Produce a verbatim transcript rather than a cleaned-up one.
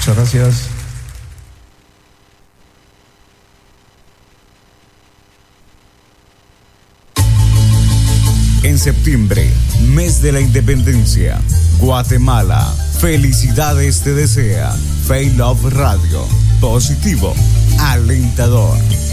Muchas gracias. En septiembre, mes de la independencia, Guatemala, felicidades te desea. Faith Love Radio, positivo, alentador.